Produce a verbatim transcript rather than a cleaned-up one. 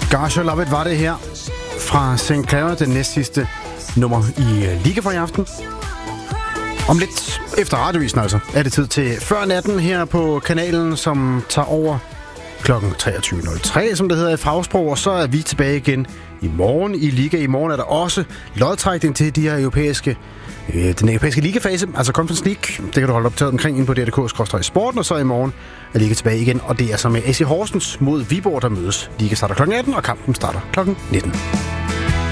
Gosh, I Love It var det her fra Saint Clara, den næstsidste nummer i Liga for i aften. Om lidt efter radiovisen altså, er det tid til Før Natten her på kanalen, som tager over klokken treogtyve nul tre, som det hedder i fagsprog, og så er vi tilbage igen i morgen i Liga. I morgen er der også lodtrækning til de her europæiske, øh, den europæiske ligafase, altså Conference League. Det kan du holde optaget omkring ind på D R K skråstreg sporten, og så i morgen er Liga tilbage igen, og det er så med A C Horsens mod Viborg, der mødes. Liga starter klokken atten, og kampen starter klokken nitten.